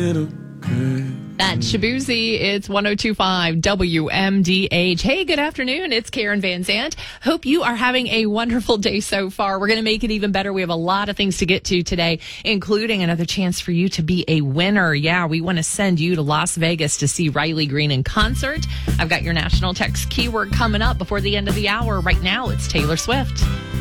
That's Shabuzi. It's 102.5 WMDH. Hey, good afternoon. It's Karen Van Zandt. Hope you are having a wonderful day so far. We're going to make it even better. We have a lot of things to get to today, including another chance for you to be a winner. Yeah, we want to send you to Las Vegas to see Riley Green in concert. I've got your national text keyword coming up before the end of the hour. Right now, it's Taylor Swift.